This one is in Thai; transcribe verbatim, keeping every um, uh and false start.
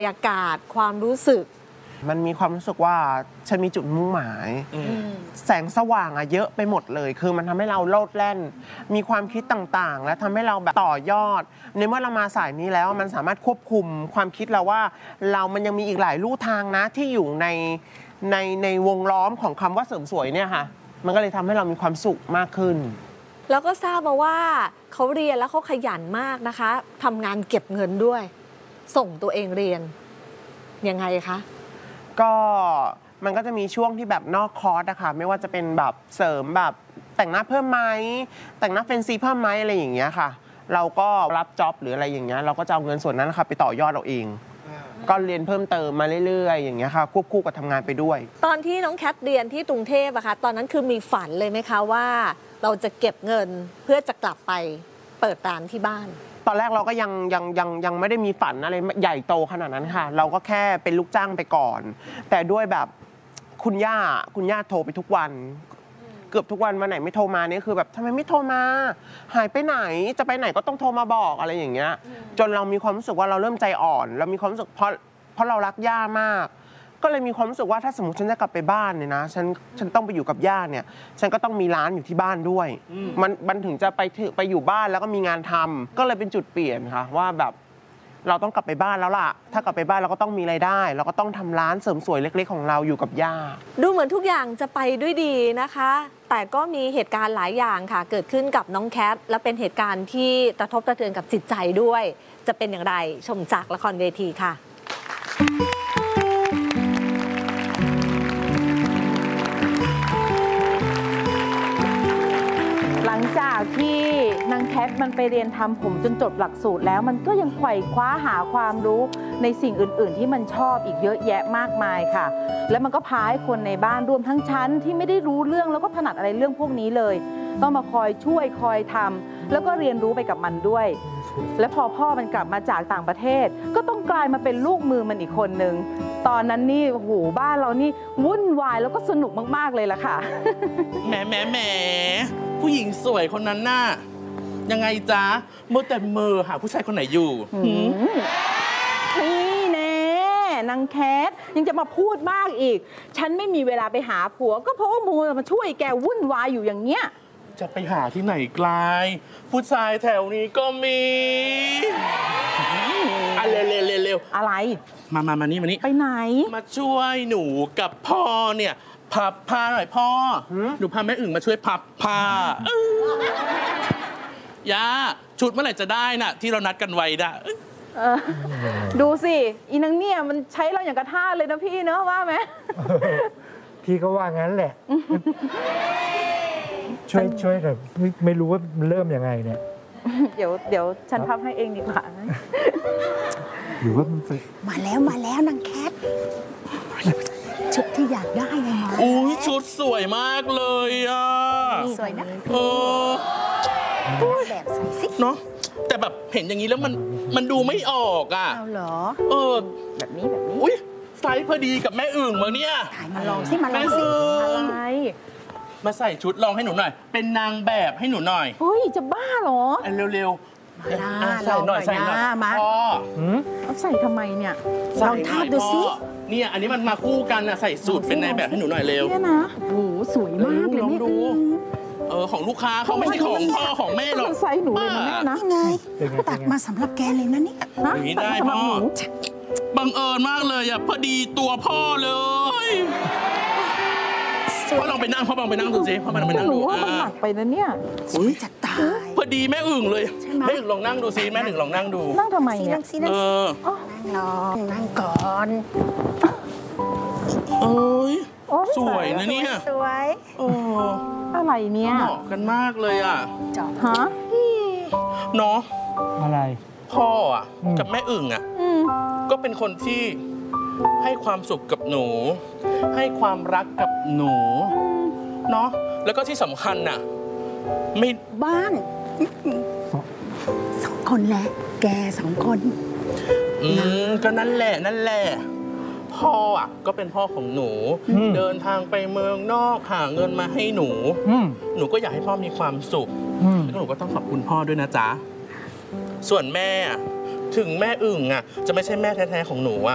บรรยากาศความรู้สึกมันมีความรู้สึกว่าฉันมีจุดมุ่งหมายแสงสว่างอะเยอะไปหมดเลยคือมันทำให้เราโลดแล่นมีความคิดต่างๆและทำให้เราแบบต่อยอดในเมื่อเรามาสายนี้แล้วมันสามารถควบคุมความคิดเราว่าเรามันยังมีอีกหลายลู่ทางนะที่อยู่ในในในวงล้อมของคำว่าเสริมสวยเนี่ยค่ะมันก็เลยทำให้เรามีความสุขมากขึ้นแล้วก็ทราบมาว่าเขาเรียนแล้วเขาขยันมากนะคะทำงานเก็บเงินด้วยส่งตัวเองเรียนยังไงคะก็มันก็จะมีช่วงที่แบบนอกคอร์สนะคะไม่ว่าจะเป็นแบบเสริมแบบแต่งหน้าเพิ่มไหมแต่งหน้าแฟนซีเพิ่มไหมอะไรอย่างเงี้ยค่ะเราก็รับจ็อบหรืออะไรอย่างเงี้ยเราก็จะเอาเงินส่วนนั้นนะคะไปต่อยอดเราเองก็เรียนเพิ่มเติมมาเรื่อยๆอย่างเงี้ยค่ะควบคู่กับทำงานไปด้วยตอนที่น้องแคทเรียนที่กรุงเทพอะคะตอนนั้นคือมีฝันเลยไหมคะว่าเราจะเก็บเงินเพื่อจะกลับไปเปิดร้านที่บ้านตอนแรกเราก็ยังยังยังยังไม่ได้มีฝันอะไรใหญ่โตขนาดนั้นค่ะเราก็แค่เป็นลูกจ้างไปก่อนแต่ด้วยแบบคุณย่าคุณย่าโทรไปทุกวันเกือบทุกวันวันไหนไม่โทรมาเนี่ยคือแบบทำไมไม่โทรมาหายไปไหนจะไปไหนก็ต้องโทรมาบอกอะไรอย่างเงี้ยจนเรามีความรู้สึกว่าเราเริ่มใจอ่อนเรามีความรู้สึกเพราะเพราะเรารักย่ามากก็เลยมีความรู้สึกว่าถ้าสมมติฉันจะกลับไปบ้านเนี่ยนะฉันฉันต้องไปอยู่กับย่าเนี่ยฉันก็ต้องมีร้านอยู่ที่บ้านด้วยมันมันถึงจะไปถึงไปอยู่บ้านแล้วก็มีงานทำก็เลยเป็นจุดเปลี่ยนค่ะว่าแบบเราต้องกลับไปบ้านแล้วล่ะถ้ากลับไปบ้านเราก็ต้องมีรายได้เราก็ต้องทำร้านเสริมสวยเล็กๆของเราอยู่กับย่าดูเหมือนทุกอย่างจะไปด้วยดีนะคะแต่ก็มีเหตุการณ์หลายอย่างค่ะเกิดขึ้นกับน้องแคทและเป็นเหตุการณ์ที่กระทบกระเทือนกับจิตใจด้วยจะเป็นอย่างไรชมจากละครเวทีค่ะหลังจากที่นางแคทมันไปเรียนทำผมจนจบหลักสูตรแล้วมันก็ยังไขว่คว้าหาความรู้ในสิ่งอื่นๆที่มันชอบอีกเยอะแยะมากมายค่ะแล้วมันก็พาให้คนในบ้านรวมทั้งชั้นที่ไม่ได้รู้เรื่องแล้วก็ถนัดอะไรเรื่องพวกนี้เลยต้องมาคอยช่วยคอยทำแล้วก็เรียนรู้ไปกับมันด้วยและพอพ่อมันกลับมาจากต่างประเทศก็ต้องกลายมาเป็นลูกมือมันอีกคนนึงตอนนั้นนี่โอ้โหบ้านเรานี่วุ่นวายแล้วก็สนุกมากๆเลยล่ะค่ะแหมแหมแหมผู้หญิงสวยคนนั้นน่ะยังไงจ๊ะเมื่อแต่มือหาผู้ชายคนไหนอยู่นี่แน่นางแคทยังจะมาพูดมากอีกฉันไม่มีเวลาไปหาผัวก็เพราะว่ามูมาช่วยแกวุ่นวายอยู่อย่างเงี้ยจะไปหาที่ไหนไกลผู้ชายแถวนี้ก็มีอ่ะเร็วเร็วเร็วอะไรมามามานี่มานี่ไปไหนมาช่วยหนูกับพ่อเนี่ยพับผ้าหน่อยพ่อหนูพาแม่อึ่งมาช่วยพับผ้าย่าชุดเมื่อไหร่จะได้น่ะที่เรานัดกันไว้ด่ะดูสิอีนังเนี่ยมันใช้เราอย่างกระท่าเลยนะพี่เนอะว่าไหมพี่ก็ว่างั้นแหละช่วยช่วยแต่ไม่ไม่รู้ว่ามันเริ่มยังไงเนี่ยเดี๋ยวเดี๋ยวฉันพับให้เองดีกว่าหรือว่ามันมาแล้วมาแล้วนางแคทชุดที่อยากได้ไงมาอุ้ยชุดสวยมากเลยอ่ะสวยนะเออแบบใส่สิเนาะแต่แบบเห็นอย่างนี้แล้วมันมันดูไม่ออกอ่ะเอาเหรอเออแบบนี้แบบนี้อุ้ยไซส์พอดีกับแม่อึ่งมาเนี่ยถ่ายมาลองสิมาลองสิอะไรมาใส่ชุดลองให้หนูหน่อยเป็นนางแบบให้หนูหน่อยเฮ้ยจะบ้าเหรอเร็วๆใส่หน่อยใส่หน่อยมาเอาใส่ทำไมเนี่ยลองทาบดูสิเนี่ยอันนี้มันมาคู่กันนะใส่สูตรเป็นนายแบบให้หนูหน่อยเร็วเนี่ยนะโอ้โหสวยมากเลยลองดูเออของลูกค้าเขาไม่ใช่ของพ่อของแม่หรอกใส่หนูเลยนะแม่นะไงตัดมาสำหรับแกเลยนะเนี่ยนี่ได้พ่อบังเอิญมากเลยอ่ะพอดีตัวพ่อเลยพ่อลองไปนั่งพ่อลองไปนั่งดูสิพ่อลองไปนั่งดูว่ามันหนักไปนะเนี่ยสวยจัดตายพอดีแม่อึ่งเลยแม่อึ่งลองนั่งดูสิแม่อึ่งลองนั่งดูนั่งทำไมเนี่ยเออนั่งลองนั่งก่อนเอ้ยสวยนะเนี่ยสวยเอออะไรเนี่ยเหมาะกันมากเลยอ่ะฮะเนาะอะไรพ่ออ่ะกับแม่อึ่งอ่ะก็เป็นคนที่ให้ความสุขกับหนูให้ความรักกับหนูเนาะแล้วก็ที่สำคัญน่ะไม่บ้านสองคนแหละแกสองคนอืมก็นั่นแหละนั่นแหละพ่ออ่ะก็เป็นพ่อของหนูเดินทางไปเมืองนอกหาเงินมาให้หนูหนูก็อยากให้พ่อมีความสุขแล้วหนูก็ต้องขอบคุณพ่อด้วยนะจ๊ะส่วนแม่ถึงแม่อึ่งอ่ะจะไม่ใช่แม่แท้ๆของหนูอ่ะ